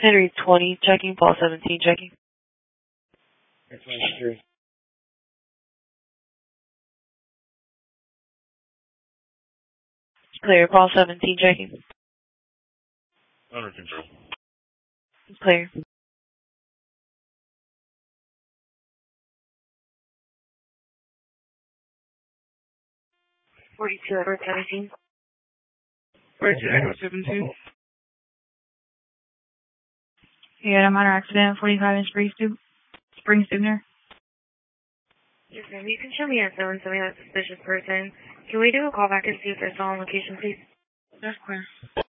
Henry 20, checking. Paul 17, checking. 23. Clear. Paul 17, checking. Under control. Clear. .42 Edward 17. 42 Edward 17. Yeah, a minor accident, 45 in Spring Sooner. Yes, ma'am. You can show me a phone, somebody that's a suspicious person. Can we do a call back and see if they're still on location, please? That's clear.